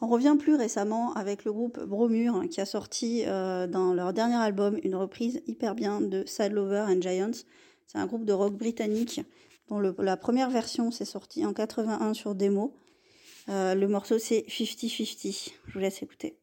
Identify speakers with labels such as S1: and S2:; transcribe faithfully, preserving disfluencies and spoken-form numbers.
S1: On revient plus récemment avec le groupe Bromure hein, qui a sorti euh, dans leur dernier album une reprise hyper bien de Sad Lover and Giants. C'est un groupe de rock britannique dont le, la première version s'est sortie en quatre-vingt-un sur démo. Euh, le morceau c'est cinquante cinquante. Je vous laisse écouter.